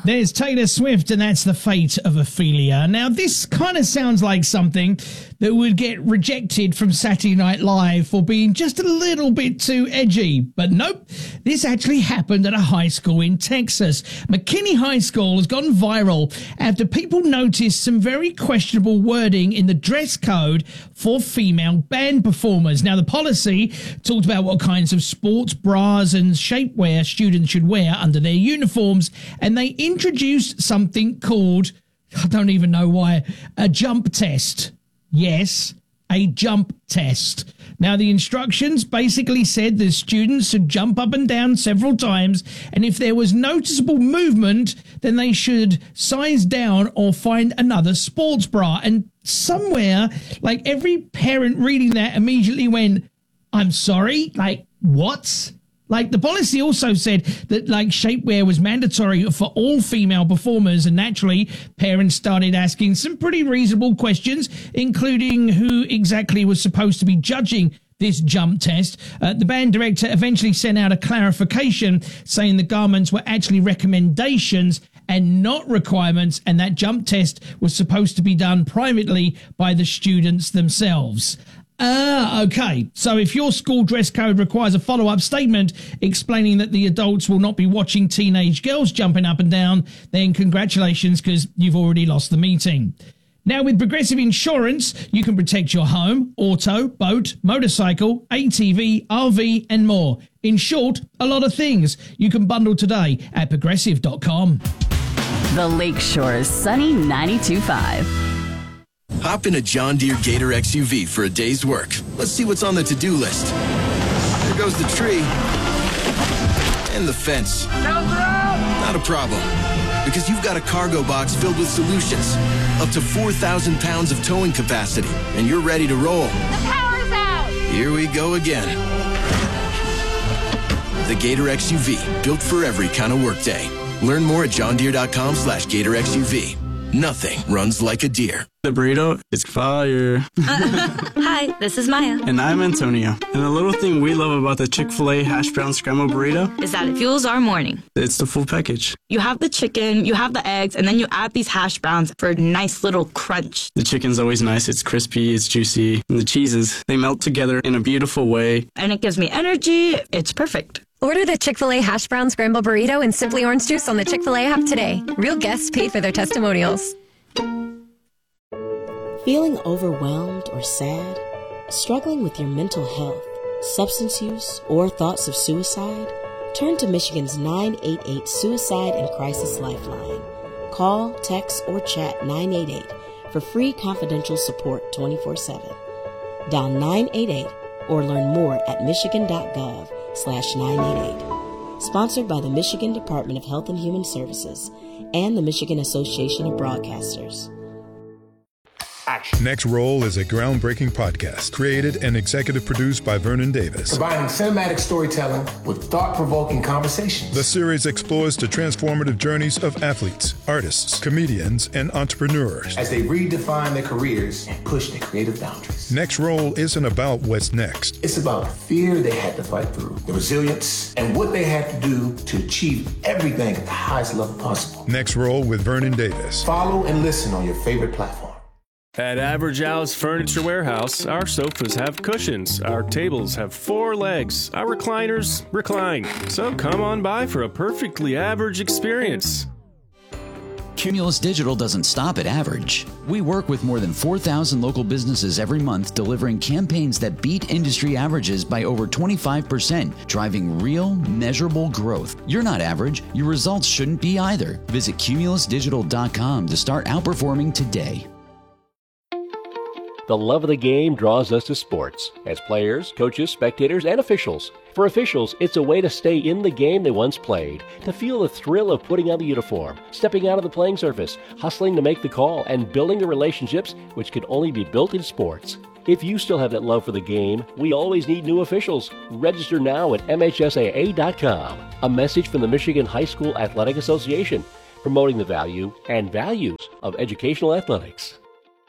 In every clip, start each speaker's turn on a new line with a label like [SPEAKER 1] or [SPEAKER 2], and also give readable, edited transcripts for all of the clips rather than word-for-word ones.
[SPEAKER 1] There's Taylor Swift, and that's The Fate of Ophelia. Now, this kind of sounds like something that would get rejected from Saturday Night Live for being just a little bit too edgy. But nope, this actually happened at a high school in Texas. McKinney High School has gone viral after people noticed some very questionable wording in the dress code for female band performers. Now, the policy talked about what kinds of sports bras and shapewear students should wear under their uniforms, and they introduced something called, I don't even know why, a jump test. Yes, a jump test. Now, the instructions basically said the students should jump up and down several times, and if there was noticeable movement, then they should size down or find another sports bra. And somewhere, like, every parent reading that immediately went, I'm sorry? Like, what? Like, the policy also said that, like, shapewear was mandatory for all female performers, and naturally, parents started asking some pretty reasonable questions, including who exactly was supposed to be judging this jump test. The band director eventually sent out a clarification saying the garments were actually recommendations and not requirements, and that jump test was supposed to be done privately by the students themselves. Okay. So if your school dress code requires a follow-up statement explaining that the adults will not be watching teenage girls jumping up and down, then congratulations, because you've already lost the meeting. Now, with Progressive Insurance, you can protect your home, auto, boat, motorcycle, ATV, RV, and more. In short, a lot of things. You can bundle today at Progressive.com.
[SPEAKER 2] The Lakeshore's Sunny 92.5.
[SPEAKER 3] Hop in a John Deere Gator XUV for a day's work. Let's see what's on the to-do list. There goes the tree. And the fence. Not a problem. Because you've got a cargo box filled with solutions. Up to 4,000 pounds of towing capacity. And you're ready to roll.
[SPEAKER 4] The power's out!
[SPEAKER 3] Here we go again. The Gator XUV. Built for every kind of workday. Learn more at johndeere.com/Gator XUV. Nothing runs like a deer.
[SPEAKER 5] The burrito is fire.
[SPEAKER 6] Hi, this is Maya.
[SPEAKER 5] And I'm Antonio. And the little thing we love about the Chick-fil-A hash brown scrambled burrito
[SPEAKER 6] is that it fuels our morning.
[SPEAKER 5] It's the full package.
[SPEAKER 6] You have the chicken, you have the eggs, and then you add these hash browns for a nice little crunch.
[SPEAKER 5] The chicken's always nice. It's crispy, it's juicy. And the cheeses, they melt together in a beautiful way.
[SPEAKER 6] And it gives me energy. It's perfect.
[SPEAKER 7] Order the Chick-fil-A hash brown scramble burrito and Simply Orange Juice on the Chick-fil-A app today. Real guests pay for their testimonials.
[SPEAKER 8] Feeling overwhelmed or sad? Struggling with your mental health, substance use, or thoughts of suicide? Turn to Michigan's 988 Suicide and Crisis Lifeline. Call, text, or chat 988 for free confidential support 24/7. Dial 988 or learn more at michigan.gov/988. Sponsored by the Michigan Department of Health and Human Services and the Michigan Association of Broadcasters.
[SPEAKER 9] Action. Next Roll is a groundbreaking podcast created and executive produced by Vernon Davis.
[SPEAKER 10] Combining cinematic storytelling with thought-provoking conversations.
[SPEAKER 9] The series explores the transformative journeys of athletes, artists, comedians, and entrepreneurs
[SPEAKER 10] as they redefine their careers and push their creative boundaries.
[SPEAKER 9] Next Roll isn't about what's next.
[SPEAKER 10] It's about the fear they had to fight through, the resilience, and what they had to do to achieve everything at the highest level possible.
[SPEAKER 9] Next Roll with Vernon Davis.
[SPEAKER 10] Follow and listen on your favorite platform.
[SPEAKER 11] At Average Al's Furniture Warehouse, our sofas have cushions, our tables have 4 legs, our recliners recline. So come on by for a perfectly average experience.
[SPEAKER 12] Cumulus Digital doesn't stop at average. We work with more than 4,000 local businesses every month, delivering campaigns that beat industry averages by over 25%, driving real, measurable growth. You're not average. Your results shouldn't be either. Visit cumulusdigital.com to start outperforming today.
[SPEAKER 13] The love of the game draws us to sports, as players, coaches, spectators, and officials. For officials, it's a way to stay in the game they once played, to feel the thrill of putting on the uniform, stepping out of the playing surface, hustling to make the call, and building the relationships which can only be built in sports. If you still have that love for the game, we always need new officials. Register now at MHSAA.com. A message from the Michigan High School Athletic Association, promoting the value and values of educational athletics.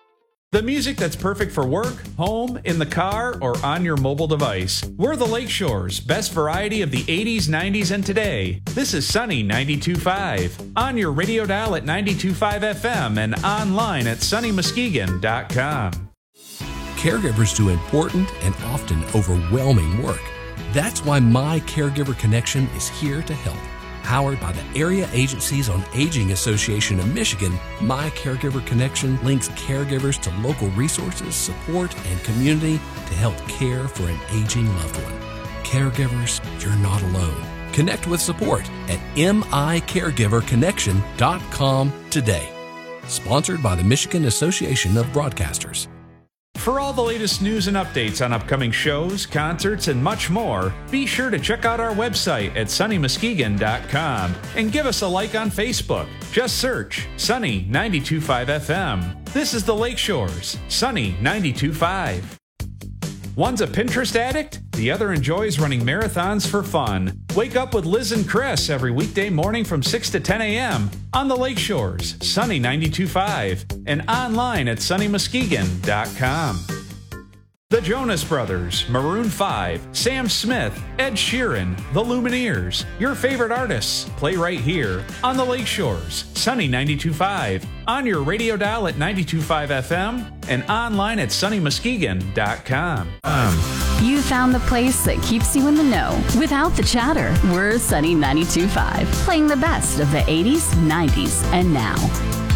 [SPEAKER 4] The music that's perfect for work, home, in the car, or on your mobile device. We're the Lakeshore's best variety of the 80s, 90s, and today. This is Sunny 92.5. On your radio dial at 92.5 FM and online at sunnymuskegon.com.
[SPEAKER 14] Caregivers do important and often overwhelming work. That's why My Caregiver Connection is here to help. Powered by the Area Agencies on Aging Association of Michigan, My Caregiver Connection links caregivers to local resources, support, and community to help care for an aging loved one. Caregivers, you're not alone. Connect with support at micaregiverconnection.com today. Sponsored by the Michigan Association of Broadcasters.
[SPEAKER 4] For all the latest news and updates on upcoming shows, concerts, and much more, be sure to check out our website at sunnymuskegon.com and give us a like on Facebook. Just search Sunny 92.5 FM. This is the Lakeshores, Sunny 92.5. One's a Pinterest addict, the other enjoys running marathons for fun. Wake up with Liz and Chris every weekday morning from 6 to 10 a.m. on the Lakeshores, Sunny 92.5, and online at sunnymuskegon.com. The Jonas Brothers, Maroon 5, Sam Smith, Ed Sheeran, The Lumineers, your favorite artists, play right here on the Lakeshores, Sunny 92.5, on your radio dial at 92.5 FM, and online at sunnymuskegon.com.
[SPEAKER 2] You found the place that keeps you in the know without the chatter. We're Sunny 92.5, playing the best of the 80s, 90s, and now.